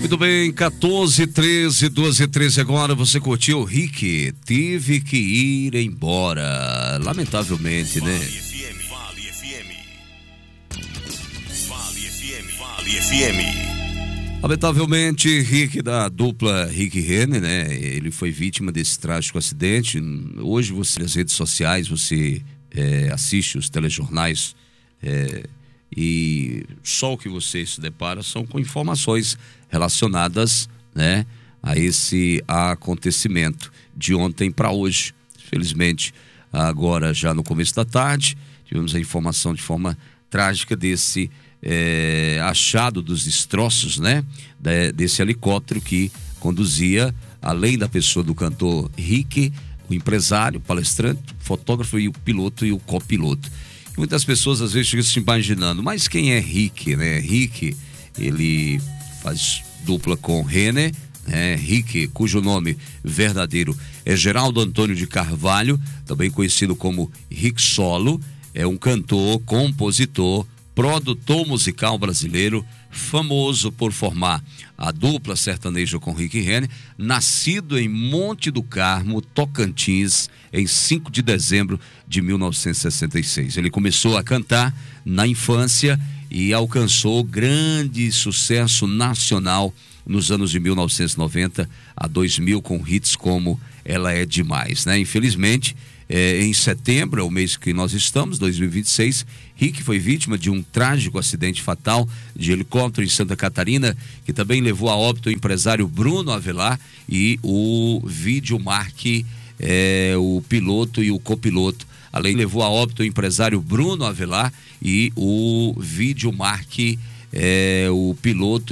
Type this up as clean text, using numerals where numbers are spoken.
Muito bem, 14, 13, 12, 13 agora. Você curtiu o Rick? Tive que ir embora. Lamentavelmente, né? Vale FM. Lamentavelmente, Rick, da dupla Rick e Rene, né? Ele foi vítima desse trágico acidente. Hoje, você nas redes sociais, você assiste os telejornais e só o que você se depara são com informações relacionadas, né, a esse acontecimento de ontem para hoje. Felizmente, agora já no começo da tarde, tivemos a informação de forma trágica desse achado dos destroços, né, desse helicóptero que conduzia, além da pessoa do cantor Rick, o empresário, o palestrante, o fotógrafo e o piloto e o copiloto. E muitas pessoas às vezes ficam se imaginando, mas quem é Rick, né? Rick, ele faz dupla com Rene, né? Rick, cujo nome verdadeiro é Geraldo Antônio de Carvalho, também conhecido como Rick Solo, é um cantor, compositor, produtor musical brasileiro, famoso por formar a dupla sertaneja com Rick e Rene, nascido em Monte do Carmo, Tocantins, em 5 de dezembro de 1966. Ele começou a cantar na infância e alcançou grande sucesso nacional nos anos de 1990 a 2000 com hits como Ela é Demais, né? Infelizmente, em setembro, é o mês que nós estamos, 2026, Rick foi vítima de um trágico acidente fatal de helicóptero em Santa Catarina, que também levou a óbito o empresário Bruno Avelar e o Videomark, o piloto e o copiloto. Além, levou a óbito o empresário Bruno Avelar e o Videomark, o piloto